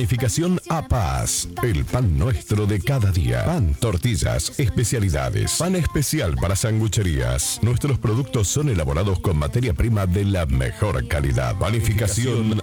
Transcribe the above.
Panificación A Paz, el pan nuestro de cada día. Pan, tortillas, especialidades, pan especial para sangucherías. Nuestros productos son elaborados con materia prima de la mejor calidad. Panificación